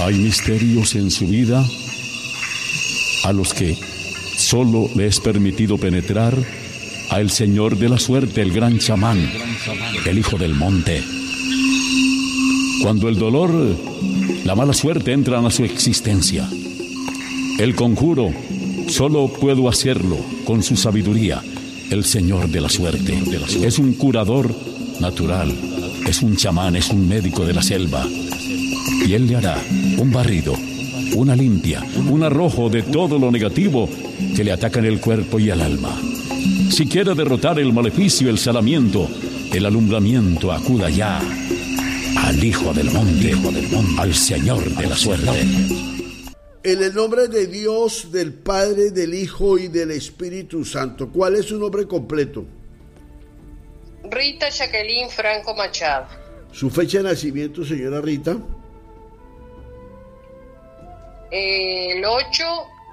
Hay misterios en su vida a los que solo le es permitido penetrar a el Señor de la Suerte, el gran chamán, el hijo del monte. Cuando el dolor, la mala suerte entran a su existencia, el conjuro solo puedo hacerlo con su sabiduría, el Señor de la Suerte. Es un curador natural, es un chamán, es un médico de la selva. Y él le hará un barrido, una limpia, un arrojo de todo lo negativo que le ataca en el cuerpo y el alma. Si quiere derrotar el maleficio, el salamiento, el alumbramiento, acuda ya al Hijo del Monte, al Señor de la Suerte. En el nombre de Dios, del Padre, del Hijo y del Espíritu Santo. ¿Cuál es su nombre completo? Rita Jacqueline Franco Machado. ¿Su fecha de nacimiento, señora Rita? El 8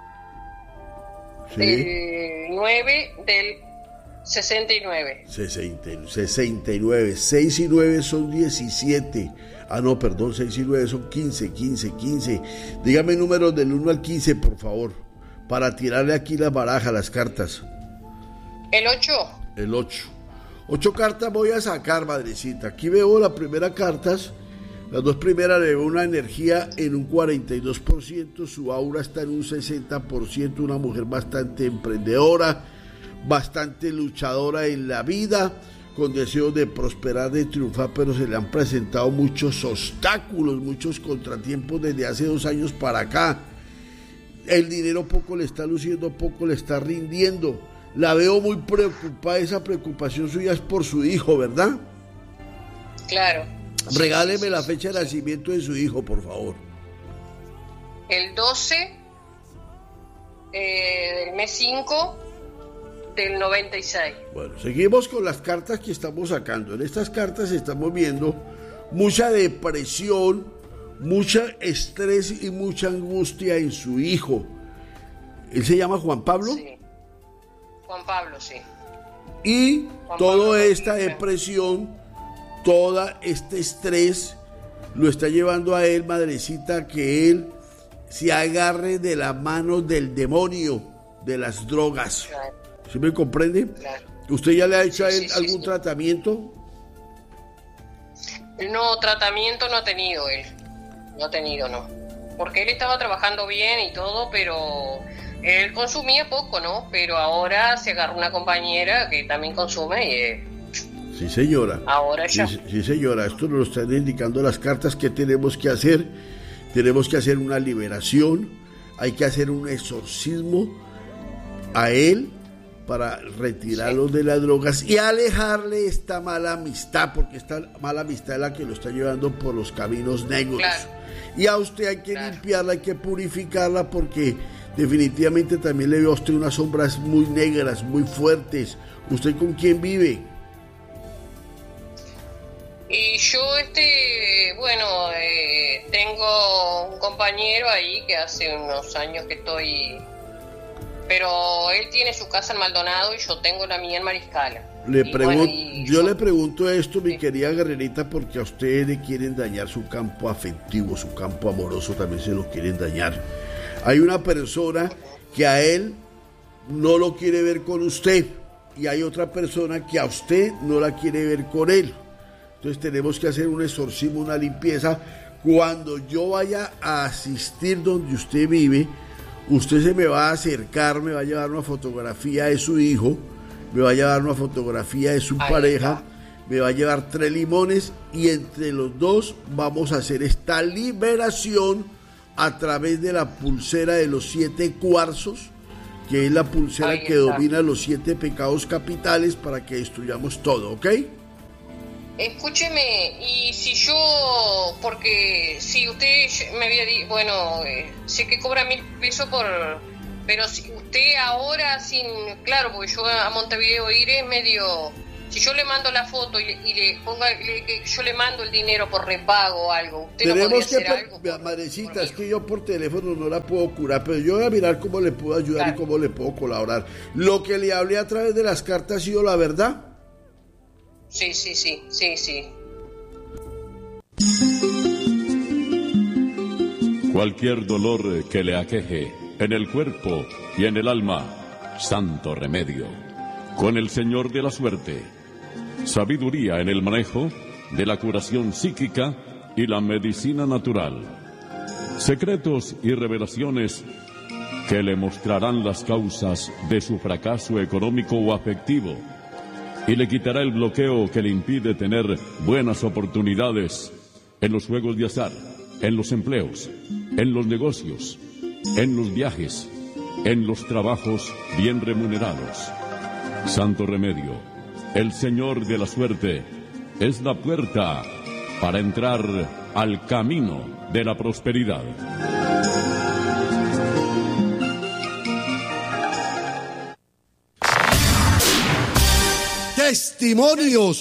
Sí. del 9 del 69. 69. 6 y 9 son 17. Ah, no, perdón, 6 y 9 son 15. Dígame números del 1 al 15, por favor, para tirarle aquí la baraja, las cartas. El 8. El 8. 8 cartas voy a sacar, madrecita. Aquí veo las primeras cartas. Las dos primeras le veo una energía en un 42%, su aura está en un 60%, una mujer bastante emprendedora, bastante luchadora en la vida, con deseos de prosperar, de triunfar, pero se le han presentado muchos obstáculos, muchos contratiempos desde hace 2 años para acá. El dinero poco le está luciendo, poco le está rindiendo. La veo muy preocupada, esa preocupación suya es por su hijo, ¿verdad? Claro. Regáleme la fecha de nacimiento de su hijo, por favor. El 12 del mes 5 del 96. Bueno, seguimos con las cartas que estamos sacando. En estas cartas estamos viendo mucha depresión, mucho estrés y mucha angustia en su hijo. ¿Él se llama Juan Pablo? Sí. Juan Pablo, sí. Y Juan toda Pablo esta Rodríguez. depresión, todo este estrés lo está llevando a él, madrecita, que él se agarre de la mano del demonio, de las drogas. Claro. ¿Sí me comprende? Claro. ¿Usted ya le ha hecho a él Sí, algún tratamiento? No, tratamiento no ha tenido él. No ha tenido, no. Porque él estaba trabajando bien y todo, pero él consumía poco, ¿no? Pero ahora se agarró una compañera que también consume y Sí, señora. ahora ya. Sí, señora. Esto nos lo están indicando las cartas que tenemos que hacer. Tenemos que hacer una liberación. Hay que hacer un exorcismo a él para retirarlo de las drogas y alejarle esta mala amistad, porque esta mala amistad es la que lo está llevando por los caminos negros. Claro. Y a usted hay que limpiarla, hay que purificarla, porque definitivamente también le veo a usted unas sombras muy negras, muy fuertes. ¿Usted con quién vive? Y yo, bueno, tengo un compañero ahí que hace unos años que estoy, pero él tiene su casa en Maldonado y yo tengo la mía en Mariscala. Yo le pregunto esto, mi querida guerrerita, porque a usted le quieren dañar su campo afectivo, su campo amoroso también se lo quieren dañar. Hay una persona que a él no lo quiere ver con usted y hay otra persona que a usted no la quiere ver con él. Entonces tenemos que hacer un exorcismo, una limpieza. Cuando yo vaya a asistir donde usted vive, usted se me va a acercar, me va a llevar una fotografía de su hijo, me va a llevar una fotografía de su pareja, me va a llevar 3 limones y entre los dos vamos a hacer esta liberación a través de la pulsera de los 7 cuarzos, que es la pulsera que domina los 7 pecados capitales, para que destruyamos todo, ¿ok? Escúcheme, y si yo, porque si usted me había dicho, bueno, sé que cobra 1.000 pesos pero si usted ahora claro, porque yo a Montevideo iré medio, si yo le mando la foto y le ponga, que yo le mando el dinero por repago o algo, usted no podría hacer algo. Madrecita, es que yo por teléfono no la puedo curar, pero yo voy a mirar cómo le puedo ayudar, claro, y cómo le puedo colaborar. Lo que le hablé a través de las cartas ha sido la verdad. Sí. Cualquier dolor que le aqueje en el cuerpo y en el alma, santo remedio. Con el Señor de la Suerte, sabiduría en el manejo de la curación psíquica y la medicina natural. Secretos y revelaciones que le mostrarán las causas de su fracaso económico o afectivo y le quitará el bloqueo que le impide tener buenas oportunidades en los juegos de azar, en los empleos, en los negocios, en los viajes, en los trabajos bien remunerados. Santo remedio, el Señor de la Suerte es la puerta para entrar al camino de la prosperidad. Testimonios.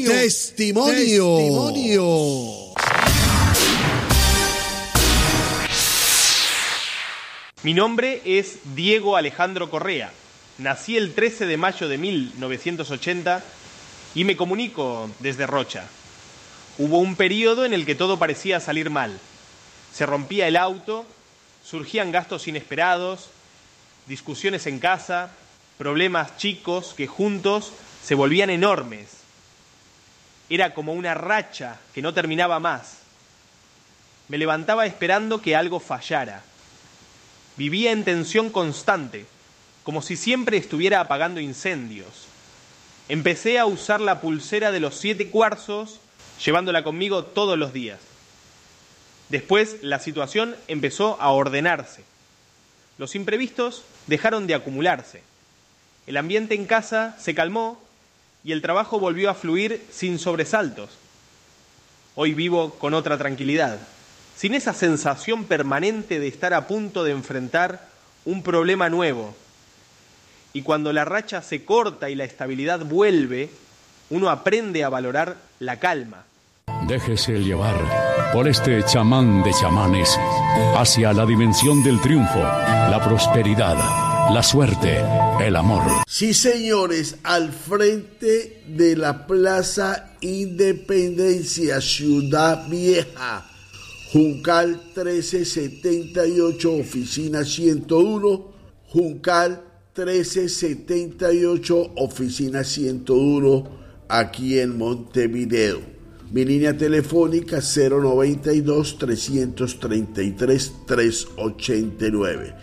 Mi nombre es Diego Alejandro Correa. Nací el 13 de mayo de 1980 y me comunico desde Rocha. Hubo un periodo en el que todo parecía salir mal. Se rompía el auto, surgían gastos inesperados, discusiones en casa, problemas chicos que juntos se volvían enormes. Era como una racha que no terminaba más. Me levantaba esperando que algo fallara. Vivía en tensión constante, como si siempre estuviera apagando incendios. Empecé a usar la pulsera de los 7 cuarzos, llevándola conmigo todos los días. Después la situación empezó a ordenarse. Los imprevistos dejaron de acumularse. El ambiente en casa se calmó y el trabajo volvió a fluir sin sobresaltos. Hoy vivo con otra tranquilidad, sin esa sensación permanente de estar a punto de enfrentar un problema nuevo. Y cuando la racha se corta y la estabilidad vuelve, uno aprende a valorar la calma. Déjese llevar por este chamán de chamanes hacia la dimensión del triunfo, la prosperidad, la suerte, el amor. Sí, señores, al frente de la Plaza Independencia, Ciudad Vieja, Juncal 1378, oficina 101, Juncal 1378, oficina 101, aquí en Montevideo. Mi línea telefónica 092-333-389.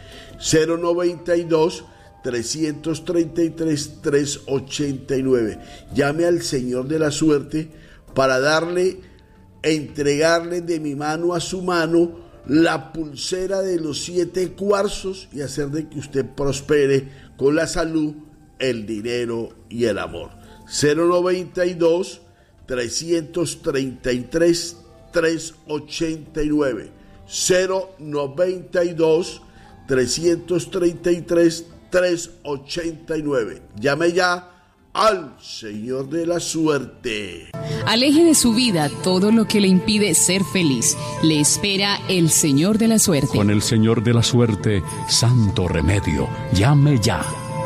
092-333-389. Llame al Señor de la Suerte para entregarle de mi mano a su mano la pulsera de los 7 cuarzos y hacer de que usted prospere con la salud, el dinero y el amor. 092-333-389. 092-333-389. Llame ya al Señor de la Suerte. Aleje de su vida todo lo que le impide ser feliz. Le espera el Señor de la Suerte. Con el Señor de la Suerte, santo remedio. Llame ya.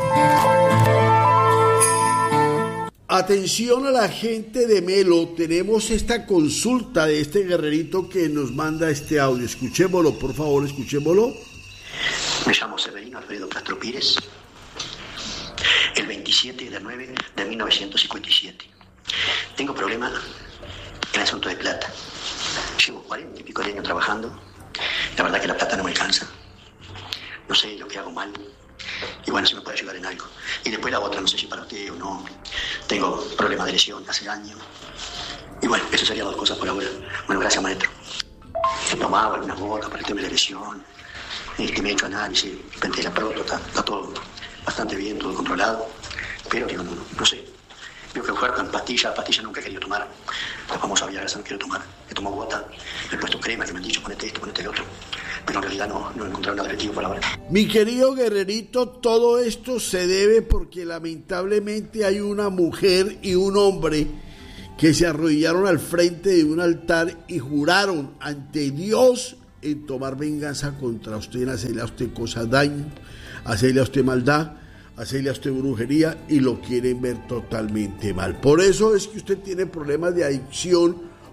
Atención a la gente de Melo, tenemos esta consulta de este guerrerito que nos manda este audio. Escuchémoslo, por favor, escuchémoslo. Me llamo Severino Alfredo Castro Pires, el 27 de 9 de 1957. Tengo problema en el asunto de plata. Llevo 40 y pico de años trabajando. La verdad que la plata no me alcanza. No sé lo que hago mal. Y bueno, si me puede ayudar en algo. Y después la otra, no sé si para usted o no. Tengo problemas de lesión hace años. Y bueno, eso serían 2 cosas por ahora. Bueno, gracias, maestro. He tomado algunas gotas para el tema de la lesión. Me he hecho análisis, frente a la próstata, está todo bastante bien, todo controlado. Pero digo, no sé. Veo que ofertan pastillas nunca he querido tomar. La famosa Viagra no quiero tomar. He tomado gota, he puesto crema que me han dicho, ponete esto, ponete el otro. Pero en realidad no he encontrado nada efectivo por ahora. Mi querido guerrerito, todo esto se debe porque lamentablemente hay una mujer y un hombre que se arrodillaron al frente de un altar y juraron ante Dios en tomar venganza contra usted, en hacerle a usted cosas daño, hacerle a usted maldad, hacerle a usted brujería y lo quieren ver totalmente mal. Por eso es que usted tiene problemas de adicción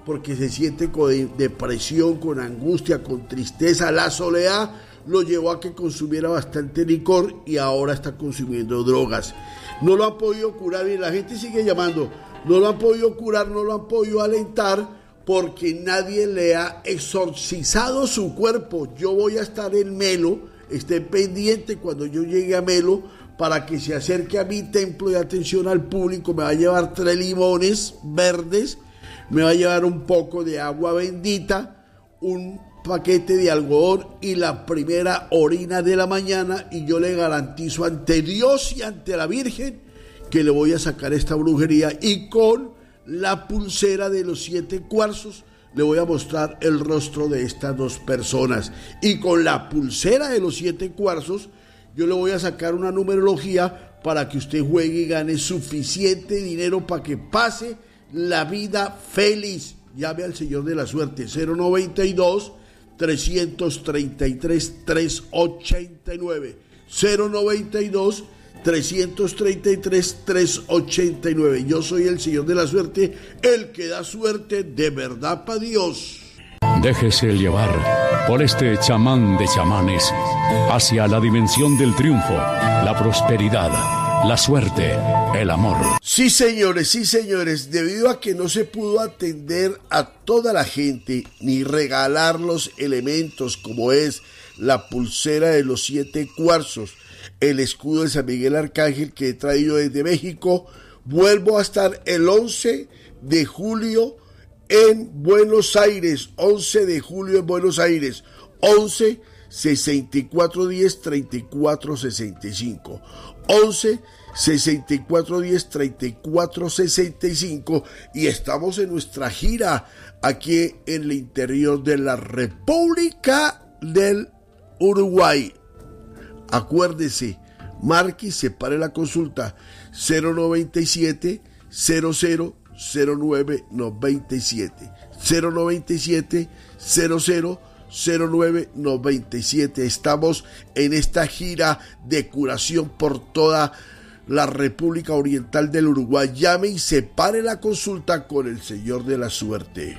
porque se siente con depresión, con angustia, con tristeza. La soledad lo llevó a que consumiera bastante licor y ahora está consumiendo drogas. No lo han podido curar y la gente sigue llamando. No lo han podido curar, no lo han podido alentar porque nadie le ha exorcizado su cuerpo. Yo voy a estar en Melo, esté pendiente cuando yo llegue a Melo para que se acerque a mi templo de atención al público. Me va a llevar 3 limones verdes, me va a llevar un poco de agua bendita, un paquete de algodón y la primera orina de la mañana, y yo le garantizo ante Dios y ante la Virgen que le voy a sacar esta brujería, y con la pulsera de los 7 cuarzos le voy a mostrar el rostro de estas 2 personas, y con la pulsera de los 7 cuarzos yo le voy a sacar una numerología para que usted juegue y gane suficiente dinero para que pase la vida feliz. Llame al Señor de la Suerte, 092 333 389, 092 333 389. Yo soy el Señor de la Suerte, el que da suerte de verdad para Dios. Déjese llevar por este chamán de chamanes hacia la dimensión del triunfo, la prosperidad, la suerte, el amor. Sí, señores, debido a que no se pudo atender a toda la gente ni regalar los elementos como es la pulsera de los 7 cuarzos, el escudo de San Miguel Arcángel que he traído desde México, vuelvo a estar el 11 de julio en Buenos Aires, 11 de julio en Buenos Aires, 11 6410 3465, 11 6410 3465, y estamos en nuestra gira aquí en el interior de la República del Uruguay. Acuérdese, marque y separe la consulta 097 00 09 97, 097 00 09 97. Estamos en esta gira de curación por toda la República Oriental del Uruguay. Llame y separe la consulta con el Señor de la Suerte.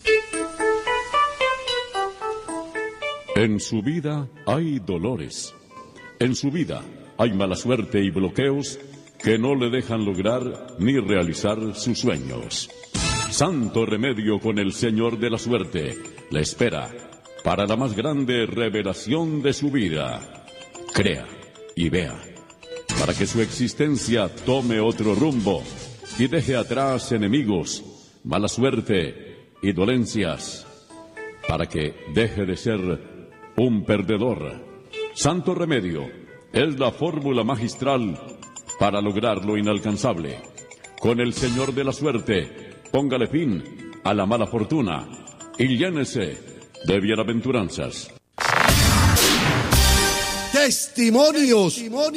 En su vida hay dolores. En su vida hay mala suerte y bloqueos que no le dejan lograr ni realizar sus sueños. Santo remedio con el Señor de la Suerte le espera para la más grande revelación de su vida. Crea y vea, para que su existencia tome otro rumbo y deje atrás enemigos, mala suerte y dolencias, para que deje de ser un perdedor. Santo remedio es la fórmula magistral para lograr lo inalcanzable. Con el Señor de la Suerte, póngale fin a la mala fortuna y llénese de bienaventuranzas. Testimonios.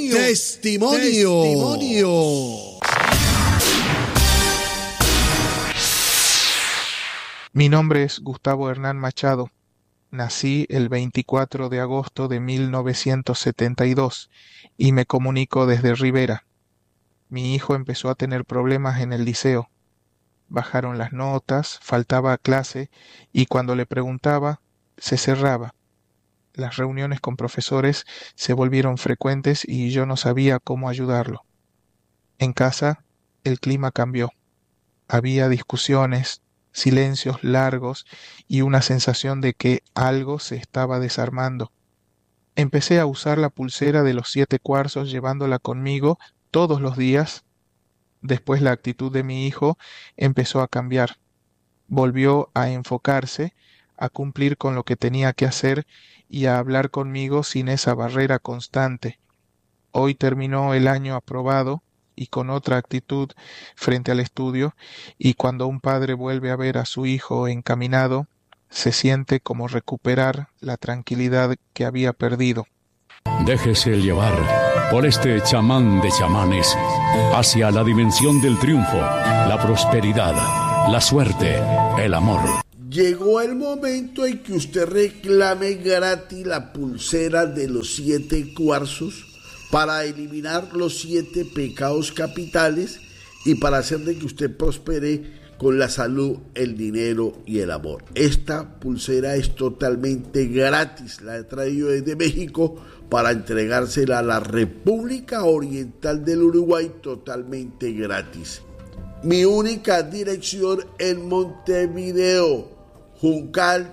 Mi nombre es Gustavo Hernán Machado. Nací el 24 de agosto de 1972 y me comunico desde Rivera. Mi hijo empezó a tener problemas en el liceo. Bajaron las notas, faltaba a clase y cuando le preguntaba, se cerraba. Las reuniones con profesores se volvieron frecuentes y yo no sabía cómo ayudarlo. En casa, el clima cambió. Había discusiones, silencios largos y una sensación de que algo se estaba desarmando. Empecé a usar la pulsera de los 7 cuarzos llevándola conmigo todos los días. Después la actitud de mi hijo empezó a cambiar. Volvió a enfocarse, a cumplir con lo que tenía que hacer y a hablar conmigo sin esa barrera constante. Hoy terminó el año aprobado y con otra actitud frente al estudio, y cuando un padre vuelve a ver a su hijo encaminado, se siente como recuperar la tranquilidad que había perdido. Déjese llevar por este chamán de chamanes hacia la dimensión del triunfo, la prosperidad, la suerte, el amor. Llegó el momento en que usted reclame gratis la pulsera de los 7 cuarzos para eliminar los 7 pecados capitales y para hacer de que usted prospere con la salud, el dinero y el amor. Esta pulsera es totalmente gratis, la he traído desde México para entregársela a la República Oriental del Uruguay totalmente gratis. Mi única dirección en Montevideo, Juncal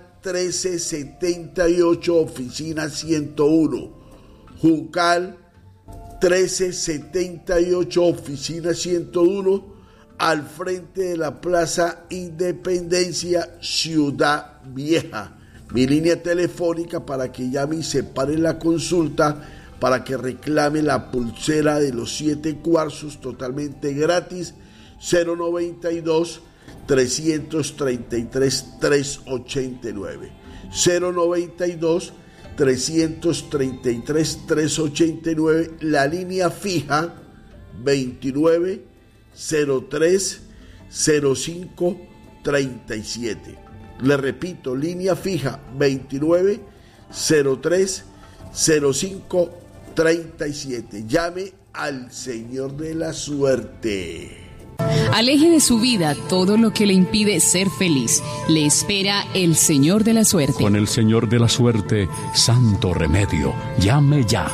1378, oficina 101. Juncal 1378, oficina 101, al frente de la Plaza Independencia, Ciudad Vieja. Mi línea telefónica para que llame y separe la consulta, para que reclame la pulsera de los 7 cuarzos totalmente gratis, 092 333 389. 092 333 389, la línea fija 29 03 05 37. Le repito, línea fija 29 03 05 37. Llame al Señor de la Suerte. Aleje de su vida todo lo que le impide ser feliz. Le espera el Señor de la Suerte. Con el Señor de la Suerte, santo remedio. Llame ya.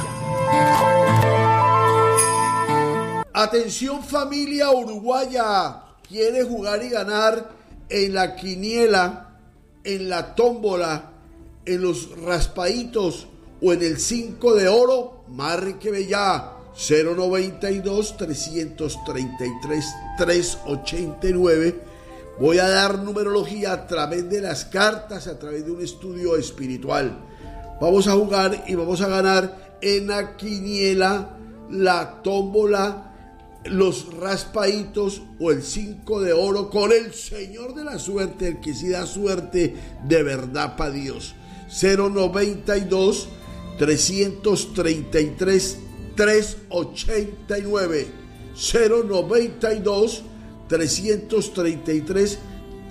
Atención familia uruguaya. ¿Quiere jugar y ganar en la quiniela, en la tómbola, en los raspaditos o en el 5 de oro? Márqueme ya. 092 333 389. Voy a dar numerología a través de las cartas, a través de un estudio espiritual. Vamos a jugar y vamos a ganar en la quiniela, la tómbola, los raspaditos o el 5 de oro con el Señor de la Suerte, el que sí da suerte de verdad para Dios. 092 333 389. 092 333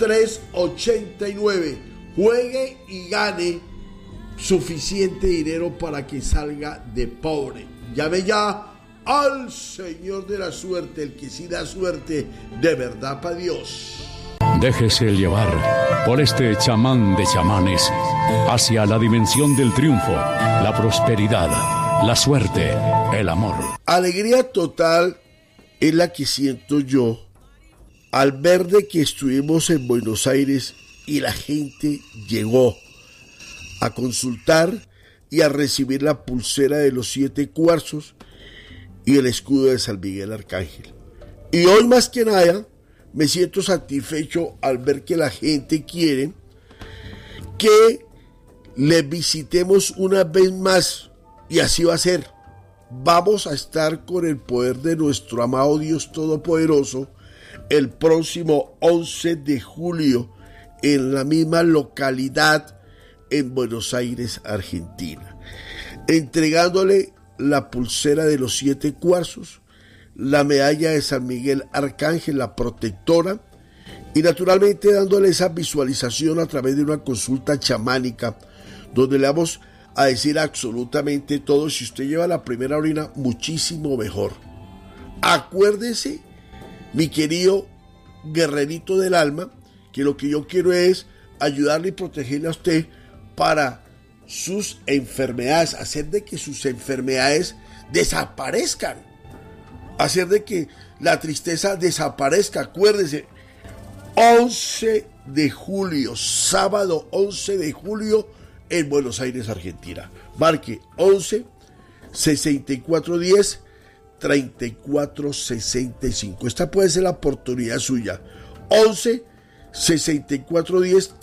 389. Juegue y gane suficiente dinero para que salga de pobre. Llame ya al Señor de la Suerte, el que sí da suerte de verdad para Dios. Déjese llevar por este chamán de chamanes hacia la dimensión del triunfo, la prosperidad, la suerte, el amor. Alegría total es la que siento yo al ver de que estuvimos en Buenos Aires y la gente llegó a consultar y a recibir la pulsera de los 7 cuarzos y el escudo de San Miguel Arcángel. Y hoy más que nada me siento satisfecho al ver que la gente quiere que le visitemos una vez más, y así va a ser. Vamos a estar con el poder de nuestro amado Dios Todopoderoso el próximo 11 de julio en la misma localidad en Buenos Aires, Argentina, entregándole la pulsera de los 7 cuarzos, la medalla de San Miguel Arcángel, la protectora, y naturalmente dándole esa visualización a través de una consulta chamánica donde le vamos a decir absolutamente todo. Si usted lleva la primera orina, muchísimo mejor. Acuérdese, mi querido guerrerito del alma, que lo que yo quiero es ayudarle y protegerle a usted para sus enfermedades, hacer de que sus enfermedades desaparezcan, hacer de que la tristeza desaparezca. Acuérdese, 11 de julio, sábado 11 de julio en Buenos Aires, Argentina. Marque 11 6410 3465. Esta puede ser la oportunidad suya. 11 6410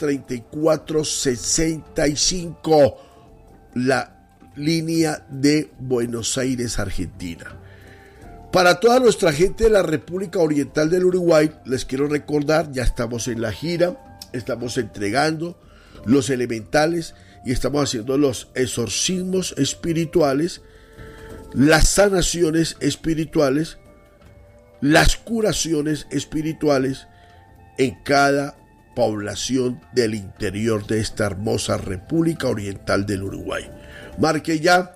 3465. La línea de Buenos Aires, Argentina. Para toda nuestra gente de la República Oriental del Uruguay, les quiero recordar, ya estamos en la gira, estamos entregando los elementales y estamos haciendo los exorcismos espirituales, las sanaciones espirituales, las curaciones espirituales en cada población del interior de esta hermosa República Oriental del Uruguay. Marque ya